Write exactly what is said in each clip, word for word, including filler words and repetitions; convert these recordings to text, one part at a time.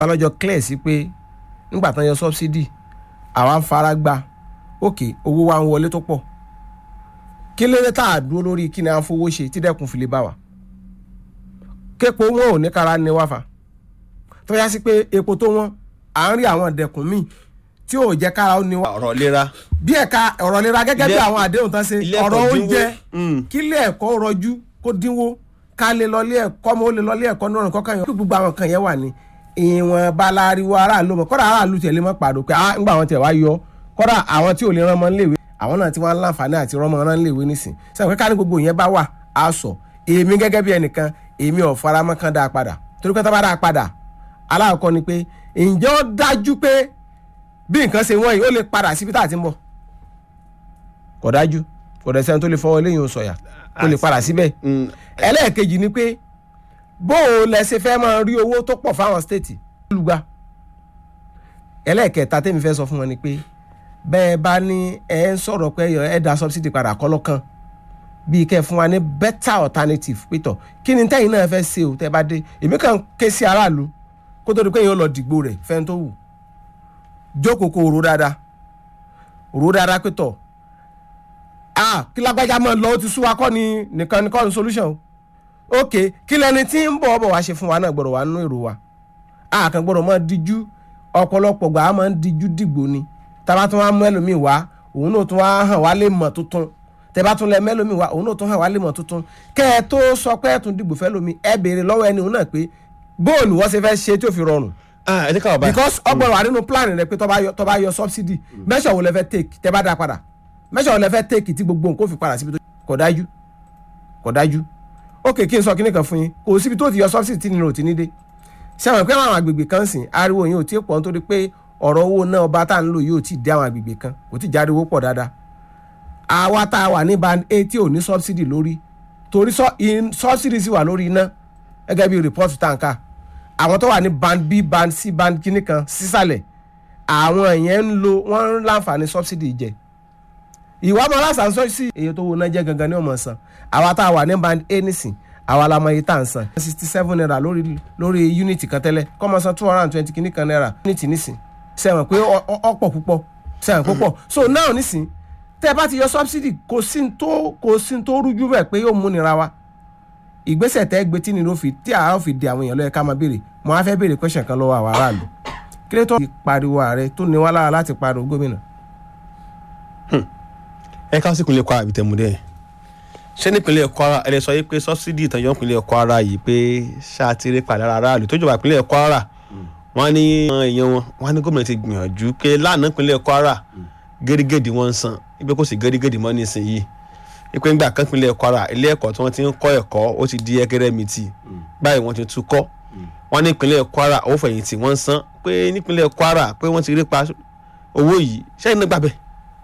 alọ́jọ́ clear sí pé nígbà tán yọ subsidy àwa ń fara gba òkè owó wa ń wọlé tó pọ̀ kí lóde tá a dúró lórí kí ni à ń fowó ṣe tí dẹ́kun fi lè bá wa képo wọn ò ní kára ní wáfà tó yá sí pé epo tó wọn à ń rí àwọn dẹ̀kun míì tí ò jẹ́ kára ó ní wá. ọ̀rọ̀ lera. bí ẹ̀ka ọ̀rọ̀ lera gẹ́gẹ́ bí àwọn àdéhùn tán ṣe ọ̀rọ̀ oúnjẹ kílé ẹ̀kọ́ rọjú kó dínwó ká lè lọlé ẹ̀kọ́ mọ́ ó lè lọlé ẹ̀kọ́ náà kọ́kàn yẹn gbogbo àwọn kan yẹn wà ní ìwọ̀n balariwo aráàlú mọ̀ kọ́dà aráàlú tẹ̀lé mọ́ pàdó pé ah ńgbà wọn tẹ̀ wá yọ kọ́dà àwọn tí ò lè rán mọ́ léwe àwọn náà ti wá ń láǹfààní àti rán mọ́ rán léwe nísìn sẹ́wọ̀n pé ká ní gbogbo yẹn bá wà á sọ èmi gẹ́gẹ́ bí ẹnìkan èmi ò faramọ́ kan dáa padà torí pé tá bá dáa padà aláàkọ́ ni pé ǹjẹ́ ó dájú pé bí nǹkan ṣe wọ́n yìí ó lè padà síbi tá a ti ń bọ̀ kò dájú kò dẹ̀ sẹ́ni tó lè fọwọ́ léyìn sọ̀yà ó lè padà síbẹ̀ ẹlẹ́ẹ̀kejì ni pé bó o lẹ ṣe fẹ́ máa rí owó tó pọ̀ fáwọn stéètì olùgbà ẹlẹ́ẹ̀kẹta tẹ́mi fẹ́ sọ fún wọn ni pé bẹ́ẹ̀ bá ní ẹ ń sọ̀rọ̀ pé ẹ dá subsidy padà kọ́ lọ́kàn bíi kẹ́ fún wa ní better alternative pétọ̀ kí ni tẹ́yìn náà fẹ́ ṣe o tẹ́ bá dé èmi kàn ké sí aráàlú kó tó di pé yẹn lọ dìgbò rẹ̀ fẹ́ni tó wù jókòó kó rò dáadáa rò dáadáa pétọ̀ ah kí lágbájá máa lọ ó ti sú wa kọ́ ni nìkan nìkan ní solution o ok kí lẹni tí ń bọ̀ bọ̀ wá ṣe fún wa náà gbọ́dọ̀ wá nínú èrò wa a kàn gbọ́dọ̀ máa díjú ọ̀pọ̀lọpọ̀ gbà á máa ń díjú dìgbò ni tábà tún wá mú ẹlòmíì wá òun náà tún wá hàn wá lè mọ̀ tuntun tẹ́bá tún lẹ mẹ́lòmíì wá òun náà tún hàn wá lè mọ̀ tuntun kẹ́ ẹ tó sọ pé ẹ tún dìgbò fẹ́ lómi ẹ béèrè lọ́wọ́ ẹni òun náà pé bóòlù wọ́n ṣe fẹ́ ṣe tí ò fi rọrùn because ọgbọ̀n wà nínú plan rẹ pé tó bá yọ subsidy measure wo lẹ fẹ́ take tẹ́ bá dá padà measure wo lẹ fẹ́ take tí gbogbo nǹkan fi padà síbi tó kò dájú kò dájú ok kí n sọ kíní kan fún yín kò síbi tó ti yọ subsidy tí nínú òtí ní dé sẹ́wọ̀n pé àwọn agbègbè kan sìn ariwo yìí ò tí ì pọ̀ nítorí pé ọ̀rọ̀ owó náà ọba tá à ń lò yìí ò tí ì dé àwọn agbègbè kan kò tí ì jáde owó pọ̀ dáadáa àwa tá a wà ní band a tí ò ní subsidy lórí torí subsidy sì wà lórí iná gẹ́gẹ́ bí report tanka àwọn tó wà ní band b band c band kíní kan sísàlẹ̀ àwọn yẹn ń lo wọ́n ń láǹfààní subsidy jẹ ìwà ọmọ aláṣà sọ sí èyí tó wo náà jẹ́ gangan ní ọmọ san àwa tá a wà ní band a nísìn àwa la mọ iye tá à ń san sixty seven naira lórí lórí unity kan tẹ́lẹ̀ kọ́ mọ san two hundred and twenty kìíní kan naira unity nísìn sẹ́wọ̀n pé ọ̀pọ̀ púpọ̀ sẹ́wọ̀n púpọ̀ so now nísìn tẹ́ bá ti yọ subsidy kò sí tó kò sí tó rújú bẹ́ẹ̀ pé yóò múnira wa ìgbésẹ̀ tẹ́ gbé tí ni ló fi tí a ó fi di àwọn èèyàn lọ́yẹ ká máa béèrè mo á fẹ́ béèrè question kan lọ́wọ́ àwọn aráàlú kí ló tó pariwo ààrẹ tó ní wá lára láti pariwo gómìnà. ẹ ká sí ìpínlẹ̀ Kwara àbítẹ̀múdẹ́ ṣé nípínlẹ̀ Kwara ẹ lè sọ yìí pé subsidy ìtànjọ́ ìpínlẹ̀ Kwara yìí pé ṣáàtìrẹ́ padà aráàlú tó jọba ìpínlẹ̀ Kwara wọ́n ní èèyàn wọn wọ́n ní gómìnà ti gbìyànjú pé lánàá ìpínlẹ̀ Kwara gẹ́rígẹ́dì wọ́n ń san ibi kò sí gẹ́rígẹ́dì mọ́ nísìnyìí ipe ńgbà kan ìpínlẹ̀ Kwara ilé ẹ̀kọ́ tí wọ́n ti ń kọ́ ẹ̀kọ́ ó ti di ẹgẹrẹmìtì báyìí wọ́n ti tún kọ́ wọ́n ní ìpínlẹ̀ Kwara owó fẹ̀yìntì wọ́n ń san pé nípínlẹ̀ Kwara pé wọ́n ti rí pa owó yìí ṣẹ́yìn náà gbàgbẹ́.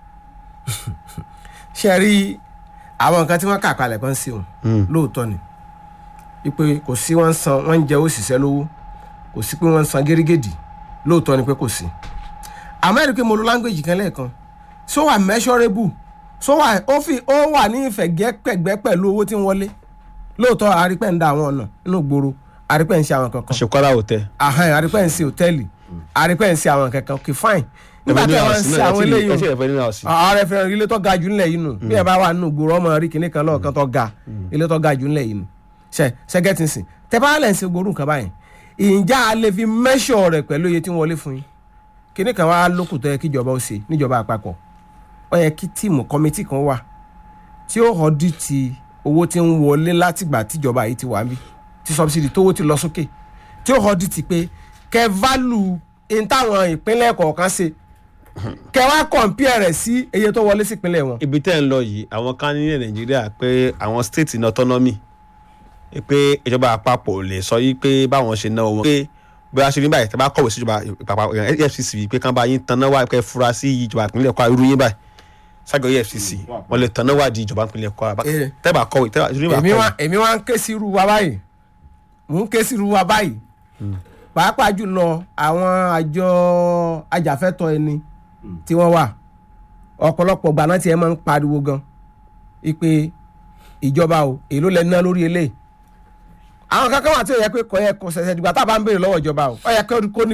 ṣe rí àwọn nǹkan tí wọ́n kà kalẹ̀ kan sí òun lóòótọ́ ni ipe kò sí wọ́n ń san wọ́n ń jẹ òṣìṣẹ́ lówó kò sí pé wọ́n ń san gẹ́rígẹ́dì lóòótọ́ ni pé kò sí àmọ́ ẹ̀rí pé mo lo language kan lẹ́ẹ̀kan so wà measurable so wà ó fi ó wà ní ìfẹ̀gbẹ́pẹ̀gbẹ́ pẹ̀lú owó tí ń wọlé lóòótọ́ àrípẹ́ ń da àwọn ọ̀nà nínú gbòòrò àrípẹ́ ń ṣe àwọn kankan. ṣèkọ́lá hòtẹ́. àhán àrípẹ́ ń ṣe hòtẹ́ẹ̀lì àrípẹ́ ń ṣe àwọn kankan okay fine. nígbà tí wọ́n ń ṣe àwọn eléyìí ààrẹ fẹ́ràn ilé tó ga jù nílẹ̀ yìí nù bí ẹ bá wà nínú gbòòrò ọmọ rí kinní kan lọ́ọ̀kan tó ga ilé tó ga jù nílẹ̀ yìí nù ṣe ṣẹ́gẹ́tìnsìn tẹ bá lẹ̀ ń ṣe gbòòrò nǹkan báyìí ìjà a lè fi measure rẹ̀ pẹ̀lú iye tí wọ́n wọlé fún yín kinní kan wá lókùtọ́ yẹ kíjọba ó ṣe níjọba àpapọ̀ ó yẹ kí tíìmù kọ́mítì kan wà tí ó họdí ti owó tí ń wọlé látìgbà tíjọba yìí ti wà níbi tí subsidy tówó ti lọ sókè tí ó họdí ti pé kẹ válù in táwọn ìpínlẹ̀ kọ̀ọ̀kan ṣe kẹ wá compare rẹ̀ sí iye tó wọlé sí ìpínlẹ̀ wọn. ibi tẹ́ ń lọ yìí àwọn kan ní Nàìjíríà pé àwọn state in autonomy pé ìjọba àpapọ̀ lè sọ yìí pé báwọn ṣe ná wọn pé bóyá ṣe ní báyìí tẹ́ bá kọ̀wé sí ìjọba ìpapọ̀ E F C C pé kán bá yín tanná wá pé fura sí ìjọba ìpínlẹ̀ Kwara irú yín báyìí ságọ E F C C wọn lè tanná wá di ìjọba ìpínlẹ̀ Kwara tẹ́ bá kọ̀wé tẹ́ bá ṣe ní bá kọ̀wé. èmi wá ń ké sí irú wa báyìí mò ń ké sí irú wa báyìí pàápàá jùlọ àwọn àjọ ajàfẹ́tọ̀ọ́ ẹni tí wọ́n wà ọ̀pọ̀lọpọ̀ gbà náà tiẹ̀ máa ń pariwo gan ipe ìjọba o èló lẹ ná lórí eléyìí àwọn kankan wà tí ó yẹ pé kò yẹ kò ṣẹ̀ṣẹ̀ dìgbà tá a bá ń béèrè lọ́wọ́ ìjọba o ó yẹ kó ní